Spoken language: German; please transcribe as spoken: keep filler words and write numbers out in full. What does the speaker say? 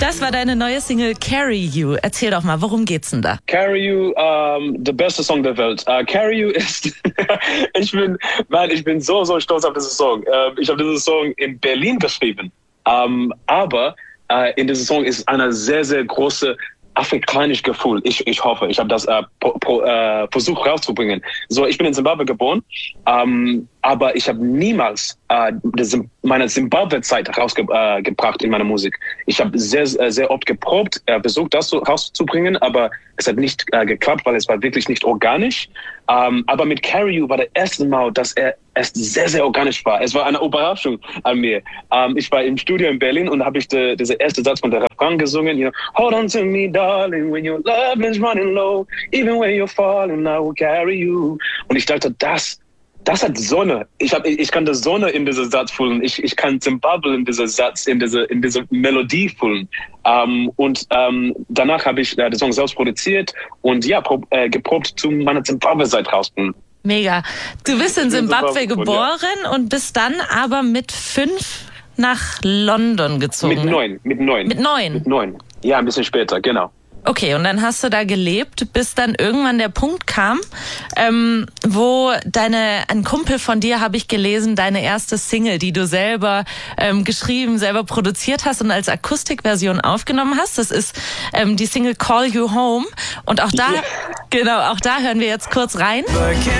Das war deine neue Single Carry You. Erzähl doch mal, worum geht's denn da? Carry You, ähm, der beste Song der Welt. Uh, Carry You ist, ich bin, man, ich bin so, so stolz auf diesen Song. Uh, ich habe diesen Song in Berlin geschrieben. Um, aber uh, in diesem Song ist eine sehr, sehr große afrikanische Gefühl. Ich, ich hoffe, ich habe das äh, pro, pro, äh, versucht rauszubringen. So, ich bin in Zimbabwe geboren, ähm, aber ich habe niemals äh, meine Zimbabwe-Zeit rausgebracht äh, in meiner Musik. Ich habe sehr, sehr oft geprobt, äh, versucht, das so rauszubringen, aber es hat nicht äh, geklappt, weil es war wirklich nicht organisch. Ähm, aber mit Carry You war das erste Mal, dass er erst sehr, sehr organisch war. Es war eine Überraschung an mir. Ähm, ich war im Studio in Berlin und habe ich de, diese erste Satz von der Refrain gesungen. You know, hold on to me, darling, when your love is running low, even when you're falling, I will carry you. Und ich dachte, das Das hat Sonne. Ich, hab, ich, ich kann die Sonne in diesem Satz fühlen. Ich, ich kann Zimbabwe in diesem Satz, in diese, in diese Melodie fühlen. Ähm, und ähm, danach habe ich äh, den Song selbst produziert und ja, prob, äh, geprobt zu meiner Zimbabwe-Seite rausbringen. Mega. Du bist in Zimbabwe geboren ja. und bist dann aber mit fünf nach London gezogen. Mit neun. Mit neun. Mit neun? Mit neun. Ja, ein bisschen später, genau. Okay, und dann hast du da gelebt, bis dann irgendwann der Punkt kam, ähm, wo deine, ein Kumpel von dir, habe ich gelesen, deine erste Single, die du selber ähm, geschrieben, selber produziert hast und als Akustikversion aufgenommen hast. Das ist ähm, die Single Call You Home. Und auch da, yeah. genau, auch da hören wir jetzt kurz rein.